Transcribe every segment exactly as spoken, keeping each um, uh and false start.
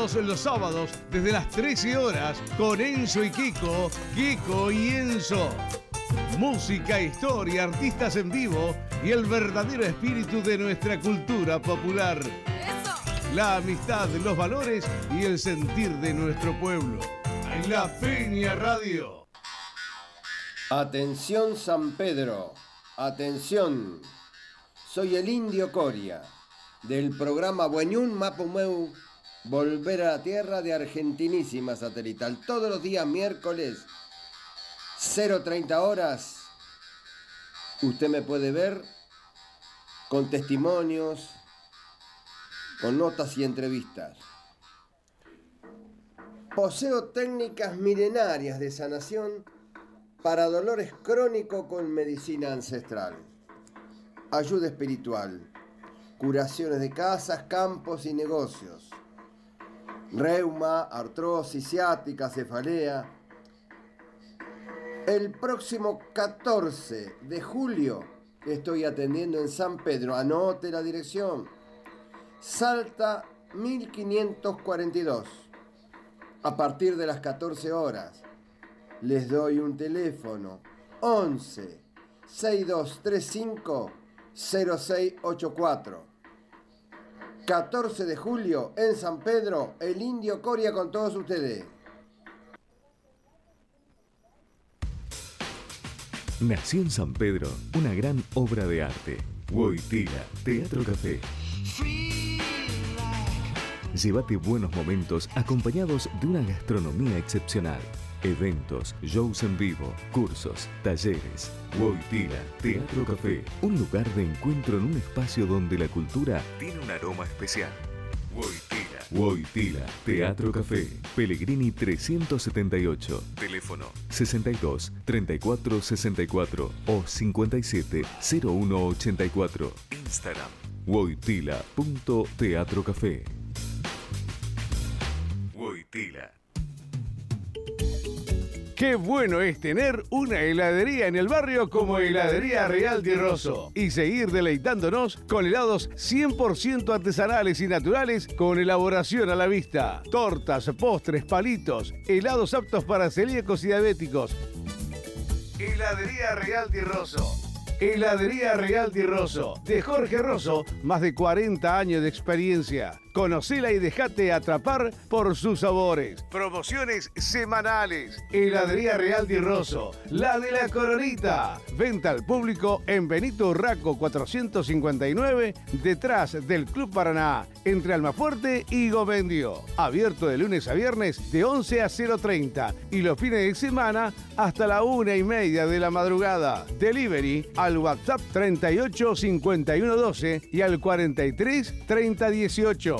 Todos los sábados desde las trece horas con Enzo y Kiko, Kiko y Enzo. Música, historia, artistas en vivo y el verdadero espíritu de nuestra cultura popular. ¡Eso! La amistad, los valores y el sentir de nuestro pueblo. En La Peña Radio. Atención San Pedro, atención. Soy el Indio Coria, del programa Bueñún Mapumeu, Volver a la Tierra de Argentinísima Satelital. Todos los días miércoles, cero treinta horas, usted me puede ver con testimonios, con notas y entrevistas. Poseo técnicas milenarias de sanación para dolores crónicos con medicina ancestral, ayuda espiritual, curaciones de casas, campos y negocios, reuma, artrosis, ciática, cefalea. El próximo catorce de julio estoy atendiendo en San Pedro, anote la dirección, Salta mil quinientos cuarenta y dos, a partir de las catorce horas. Les doy un teléfono, once, sesenta y dos treinta y cinco, cero seis ochenta y cuatro. catorce de julio en San Pedro, el Indio Coria con todos ustedes. Nació en San Pedro una gran obra de arte. Wojtyla, Teatro Café. Llévate buenos momentos acompañados de una gastronomía excepcional. Eventos, shows en vivo, cursos, talleres. Wojtyla, Teatro Café. Un lugar de encuentro en un espacio donde la cultura tiene un aroma especial. Wojtyla. Wojtyla, Teatro Café. Pellegrini trescientos setenta y ocho. Teléfono sesenta y dos, treinta y cuatro sesenta y cuatro o cincuenta y siete, cero uno ochenta y cuatro. Instagram, wojtyla punto teatro café. Wojtyla. Qué bueno es tener una heladería en el barrio como Heladería Real Di Rosso y seguir deleitándonos con helados cien por ciento artesanales y naturales con elaboración a la vista. Tortas, postres, palitos, helados aptos para celíacos y diabéticos. Heladería Real Di Rosso. Heladería Real Di Rosso, de Jorge Rosso, más de cuarenta años de experiencia. Conocela y dejate atrapar por sus sabores. Promociones semanales. Heladería Real Di Rosso, la de la Coronita. Venta al público en Benito Urraco cuatrocientos cincuenta y nueve, detrás del Club Paraná, entre Almafuerte y Gomendio. Abierto de lunes a viernes de once a cero treinta y los fines de semana hasta la una y media de la madrugada. Delivery al WhatsApp treinta y ocho cincuenta y uno doce y al cuarenta y tres treinta dieciocho.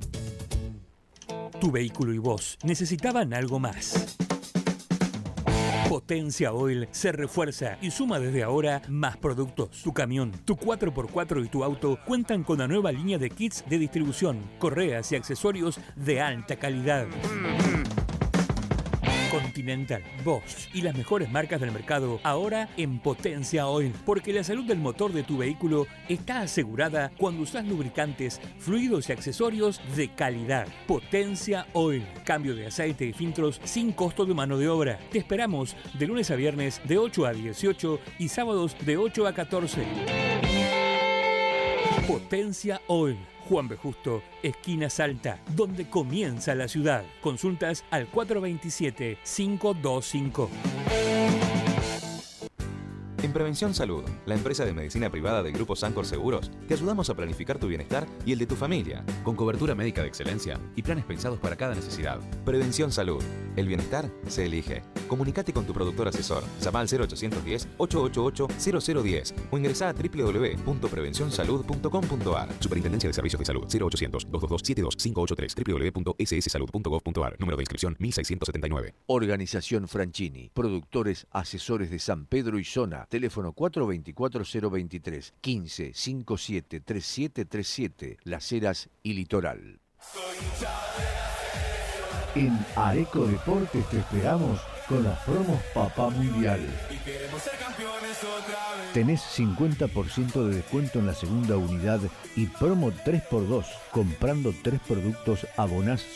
Tu vehículo y vos necesitaban algo más. Potencia Oil se refuerza y suma desde ahora más productos. Tu camión, tu cuatro por cuatro y tu auto cuentan con la nueva línea de kits de distribución, correas y accesorios de alta calidad. Continental, Bosch y las mejores marcas del mercado ahora en Potencia Oil, porque la salud del motor de tu vehículo está asegurada cuando usas lubricantes, fluidos y accesorios de calidad. Potencia Oil, cambio de aceite y filtros sin costo de mano de obra. Te esperamos de lunes a viernes de ocho a dieciocho y sábados de ocho a catorce. Potencia Oil, Juan B. Justo, esquina Salta, donde comienza la ciudad. Consultas al cuatro dos siete, cinco dos cinco. En Prevención Salud, la empresa de medicina privada del Grupo Sancor Seguros, te ayudamos a planificar tu bienestar y el de tu familia, con cobertura médica de excelencia y planes pensados para cada necesidad. Prevención Salud, el bienestar se elige. Comunicate con tu productor asesor, llama al cero ochocientos diez, ochocientos ochenta y ocho, cero cero diez o ingresá a doble u doble u doble u punto prevención salud punto com punto a r. Superintendencia de Servicios de Salud, cero ochocientos, doscientos veintidós, setenta y dos, quinientos ochenta y tres, doble u doble u doble u punto ese ese salud punto gov punto a r. Número de inscripción mil seiscientos setenta y nueve. Organización Franchini, productores asesores de San Pedro y zona. Teléfono cuatro dos cuatro, cero dos tres, quince, cincuenta y siete, treinta y siete treinta y siete, Las Heras y Litoral. En Areco Deportes te esperamos con las promos Papá Mundial. Tenés cincuenta por ciento de descuento en la segunda unidad y promo tres por dos. Comprando tres productos abonás